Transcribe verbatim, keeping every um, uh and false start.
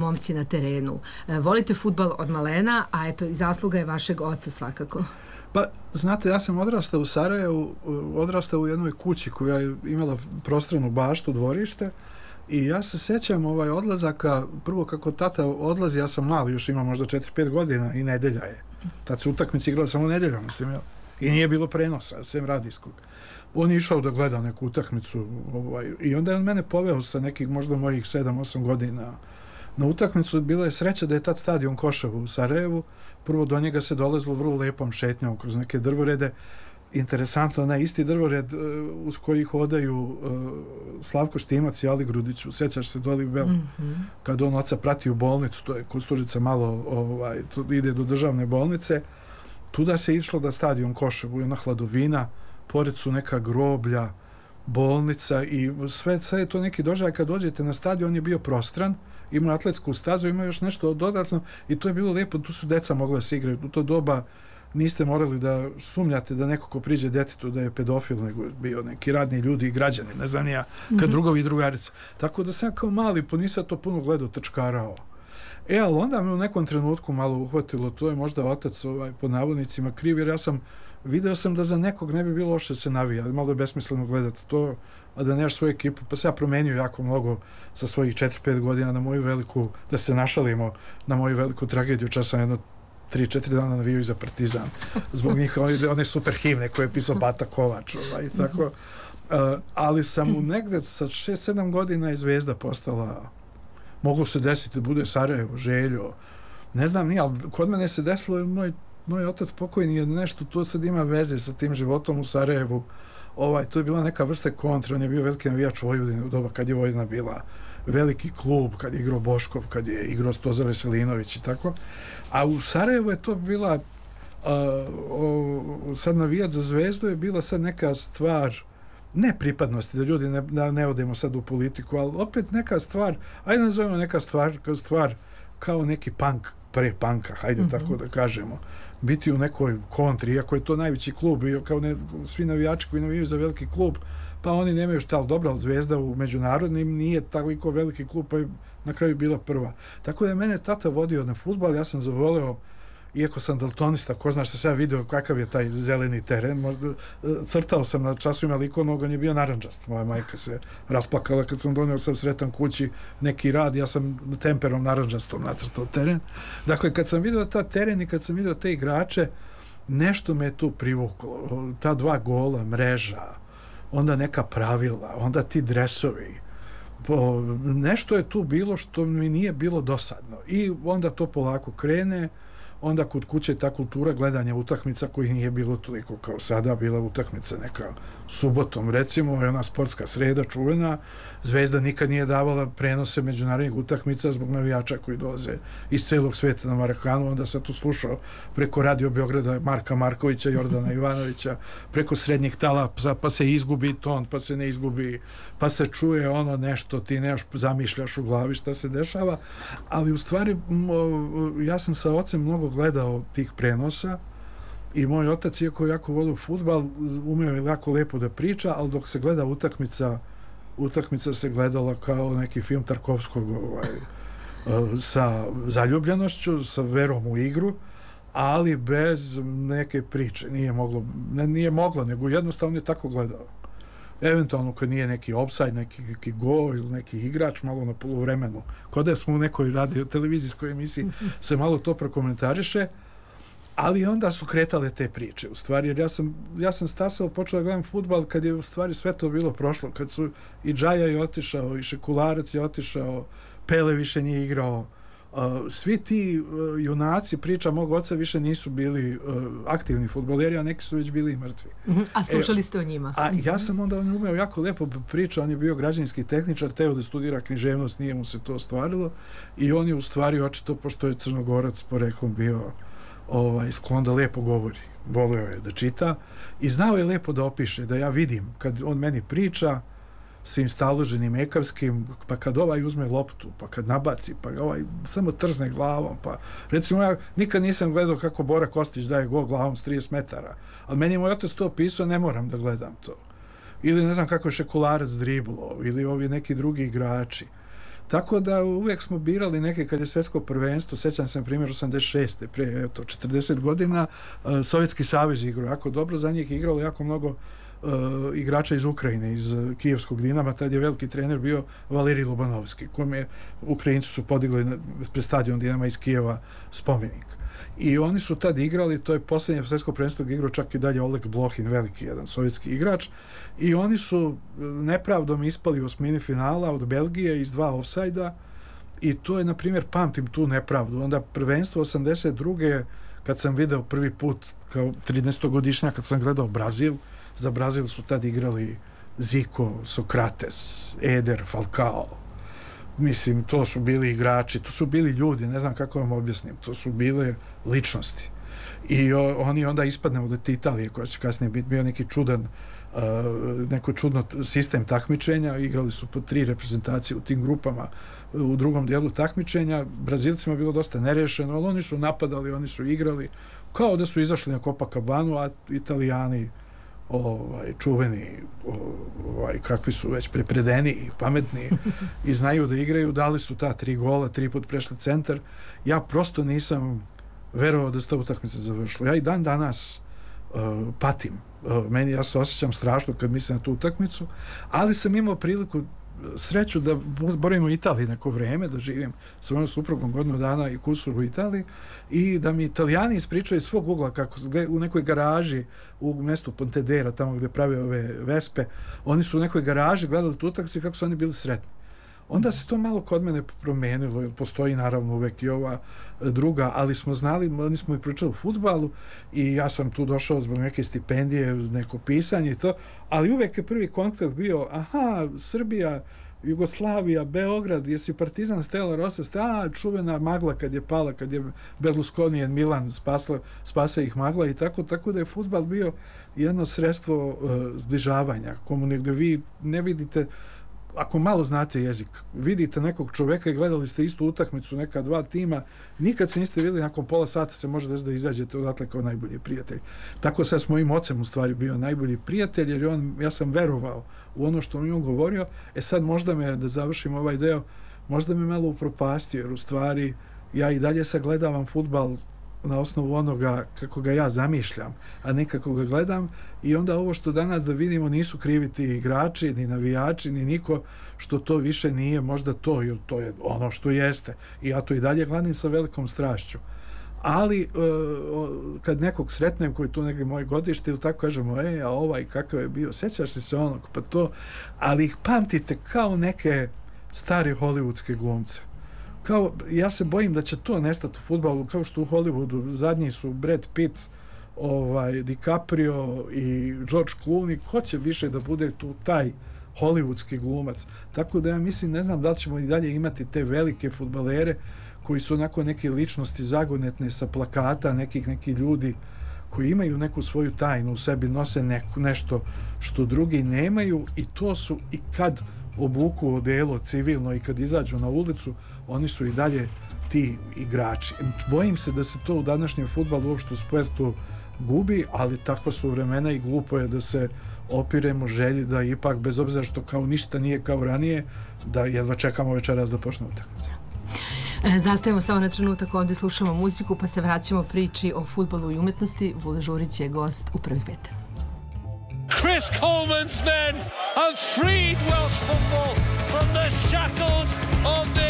momci na terenu. Volite fudbal od malena, a eto i zasluga je vašeg oca svakako. Pa, znate, ja sam odrastao u Sarajevu, odrastao u jednoj kući koja je imala prostranu baštu, dvorište, i ja se sjećam ovaj odlazaka, prvo kako tata odlazi, ja sam mali, još imam možda četiri pet godina i nedelja je. Tad se utakmice igrala samo nedeljom, mislim, jel? I nije bilo prenosa, sem radijskog. On je išao da gleda neku utakmicu, ovaj, i onda je on mene poveo sa nekih možda mojih sedam osam godina na utakmicu. Bila je sreća da je tad stadion Koševo u Sarajevu. Prvo do njega se dolazilo vrlo lepom šetnjom kroz neke drvorede. Interesantno, onaj isti drvored uh, uz koji hodaju uh, Slavko Štimac i Ali Grudić. Sjećaš se doli Bel, mm-hmm. kad on oca prati u bolnicu, to je Kusturica malo, ovaj, ide do državne bolnice. Tuda se išlo da stadion Koševo, jedna hladovina, pored su neka groblja, bolnica i sve, sve je to neki doživljaj. Kad dođete na stadion, on je bio prostran, ima atletsku stazu, ima još nešto dodatno i to je bilo lijepo, tu su deca mogla da se igraju. U to doba niste morali da sumnjate da neko ko priđe djetetu da je pedofil, nego je bio neki radni ljudi i građani, ne znam ja, kad mm-hmm. drugovi i drugarica. Tako da sam kao mali, po nisam to puno gledao, trčkarao. E, ali onda me u nekom trenutku malo uhvatilo, to je možda otac ovaj, pod navodnicima kriv, jer ja sam video sam da za nekog ne bi bilo loše da se navija, ali malo je besmisleno gledati to, a da nemaš svoju ekipu, pa se ja promenio jako mnogo sa svojih četiri pet godina na moju veliku, da se našalimo na moju veliku tragediju, čas sam jedno tri četiri dana navio i za Partizan, zbog njih one, one super himne koje je pisao Bata Kovač, ovaj, i tako, uh, ali sam u negde sa šest sedam godina je Zvezda postala, moglo se desiti da bude Sarajevo, Željo, ne znam nije, ali kod mene se desilo, moj moj otac pokojni je nešto, to sad ima veze sa tim životom u Sarajevu. Ovaj, to je bila neka vrsta kontra, on je bio veliki navijač Vojvodine u doba kad je Vojvodina bila veliki klub, kad je igrao Boškov, kad je igrao Stoza Veselinović i tako. A u Sarajevu je to bila, uh, o, sad navijat za Zvezdu je bila sad neka stvar, ne pripadnosti, da ljudi ne, da ne odemo sad u politiku, ali opet neka stvar, ajde nazovemo neka stvar, stvar kao neki punk, pre panka, hajde mm-hmm. tako da kažemo, biti u nekoj kontri, iako je to najveći klub, i kao ne, svi navijači koji navijaju za veliki klub, pa oni nemaju šta, ali dobra, Zvezda u međunarodnim nije toliko veliki klub, pa je na kraju bila prva. Tako da je mene tata vodio na fudbal, ja sam zavoleo, iako sam daltonista, ko znaš, sam ja video kakav je taj zeleni teren, možda, crtao sam na časovima likovnog, on je bio naranđast. Moja majka se rasplakala kad sam donio sam sretan kući neki rad, ja sam temperom naranđastom nacrtao teren. Dakle, kad sam vidio ta teren i kad sam vidio te igrače, nešto me je tu privuklo. Ta dva gola, mreža, onda neka pravila, onda ti dresovi. Po, nešto je tu bilo što mi nije bilo dosadno. I onda to polako krene, onda kod kuće ta kultura gledanja utakmica kojih nije bilo toliko kao sada, bila utakmica neka subotom, recimo, je ona sportska sreda čuvena, Zvezda nikad nije davala prenose međunarodnih utakmica zbog navijača koji dolaze iz celog sveta na Marakanu, onda sam tu slušao preko Radio Beograda Marka Markovića, Jordana Ivanovića, preko srednjih talasa, pa se izgubi ton, pa se ne izgubi, pa se čuje ono nešto, ti nemaš, zamišljaš u glavi šta se dešava, ali u stvari ja sam sa ocem mnogo gledao tih prenosa i moj otac, iako je jako volio fudbal, umeo je jako lepo da priča, ali dok se gleda utakmica, utakmica se gledala kao neki film Tarkovskog ovaj, sa zaljubljenošću, sa verom u igru, ali bez neke priče. Nije moglo, ne, nije moglo, nego jednostavno je tako gledao. Eventualno kad nije neki offside, neki, neki gol ili neki igrač malo na poluvremenu. Kod da smo u nekoj radio televizijskoj emisiji se malo to prokomentariše, ali onda su kretale te priče u stvari, jer ja sam, ja sam stasao, počeo da gledam fudbal kad je u stvari sve to bilo prošlo, kad su i Džaja je otišao, i Šekularac je otišao, Pele više nije igrao, uh, svi ti uh, junaci priča mog oca više nisu bili uh, aktivni fudbaleri, a neki su već bili i mrtvi. Mm-hmm. A slušali e, ste o njima? A ja sam onda on umeo jako lepo priča, on je bio građevinski tehničar, teo da studira književnost, nije mu se to ostvarilo i on je u stvari očito, pošto je Crnogorac poreklom bio ovaj, sklon da lepo govori, voleo je da čita i znao je lepo da opiše, da ja vidim kad on meni priča svim staloženim ekavskim, pa kad ovaj uzme loptu, pa kad nabaci, pa ovaj samo trzne glavom, pa recimo ja nikad nisam gledao kako Bora Kostić daje gol glavom s trideset metara, ali meni je moj otac to pisao, ne moram da gledam to. Ili ne znam kako je Šekularac driblo, ili ovi neki drugi igrači. Tako da uvijek smo birali neke, kad je svjetsko prvenstvo, sjećam se na primjer osamdeset šeste prije eto, četrdeset godina, uh, Sovjetski savez igrao jako dobro, za njih igralo jako mnogo uh, igrača iz Ukrajine, iz uh, kijevskog Dinama, tad je veliki trener bio Valerij Lobanovski, kojem je Ukrajinci su podigli na, pred stadion Dinama iz Kijeva spomenik. I oni su tad igrali, to je posljednje svjetsko prvenstvo igrao čak i dalje Oleg Blohin, veliki jedan sovjetski igrač, i oni su nepravdom ispali u osmini finala od Belgije iz dva ofsajda, i to je, na primjer, pamtim tu nepravdu. Onda prvenstvo osamdeset druge kad sam video prvi put kao trinaestogodišnjak, kad sam gledao Brazil, za Brazil su tad igrali Zico, Sokrates, Eder, Falcao. Mislim, to su bili igrači, to su bili ljudi, ne znam kako vam objasnim, to su bile ličnosti. I o, oni onda ispadne od Italije, koja će kasnije biti bio neki čudan, uh, neko čudno sistem takmičenja, igrali su po tri reprezentacije u tim grupama u drugom dijelu takmičenja. Brazilcima bilo dosta nerešeno, ali oni su napadali, oni su igrali, kao da su izašli na Copacabanu, a Italijani ovaj, čuveni, ovaj, kakvi su već prepredeni i pametni i znaju da igraju, dali su ta tri gola, tri put prešli centar. Ja prosto nisam verovao da se ta utakmica završila. Ja i dan danas uh, patim. Uh, meni, ja se osjećam strašno kad mislim na tu utakmicu, ali sam imao priliku, sreću da boravim u Italiji neko vreme, da živim sa mojom suprugom godinu dana i kusur u Italiji, i da mi Italijani ispričaju svog ugla kako u nekoj garaži u mjestu Pontedera, tamo gdje prave ove Vespe, oni su u nekoj garaži gledali tu utakmicu i kako su oni bili sretni. Onda se to malo kod mene promenilo, jer postoji naravno uvek i ova druga, ali smo znali, oni smo i pričali o fudbalu i ja sam tu došao zbog neke stipendije, neko pisanje i to, ali uvek je prvi kontakt bio, aha, Srbija, Jugoslavija, Beograd, jesi Partizan, Stella Rossa, a čuvena magla kad je pala, kad je Berlusconi Milan spasla, spasa ih magla i tako, tako da je fudbal bio jedno sredstvo uh, zbližavanja, komunik, gdje vi ne vidite, ako malo znate jezik, vidite nekog čoveka i gledali ste istu utakmicu, neka dva tima, nikad se niste vidjeli, nakon pola sata se može da izađete odatle kao najbolji prijatelj. Tako sad s mojim ocem u stvari bio najbolji prijatelj, jer on, ja sam verovao u ono što mi on govorio. E sad možda me, da završim ovaj deo, možda me malo upropastio, jer u stvari ja i dalje sagledavam fudbal na osnovu onoga kako ga ja zamišljam, a ne kako ga gledam, i onda ovo što danas da vidimo nisu krivi ti igrači, ni navijači, ni niko, što to više nije možda to, jer to je ono što jeste. I ja to i dalje gledam sa velikom strašću. Ali uh, kad nekog sretnem koji je tu negdje moje godište, ili tako kažemo, e, a ovaj kakav je bio, sjećaš se onog, pa to, ali ih pamtite kao neke stare hollywoodske glumce. Kao, ja se bojim da će to nestati u fudbalu, kao što u Hollywoodu zadnji su Brad Pitt, ovaj, DiCaprio i George Clooney, ko će više da bude tu taj hollywoodski glumac. Tako da ja mislim, ne znam da li ćemo i dalje imati te velike fudbalere koji su onako neke ličnosti zagonetne sa plakata, nekih neki ljudi koji imaju neku svoju tajnu u sebi, nose neku, nešto što drugi nemaju, i to su, i kad obuku odelo civilno i kad izađu na ulicu, oni su i dalje ti igrači. Bojim se da se to u današnjem fudbalu, uopšte u sportu, gubi, ali takva su vremena i glupo je da se opiremo želji da ipak, bez obzira što kao ništa nije kao ranije, da jedva čekamo večeras da počne utakmica. Zastajemo samo na trenutak, ovdje slušamo muziku, pa se vraćamo priči o fudbalu i umetnosti. Vule Žurić je gost u prvih pet. Chris Coleman's men have freed Welsh football from the shackles of the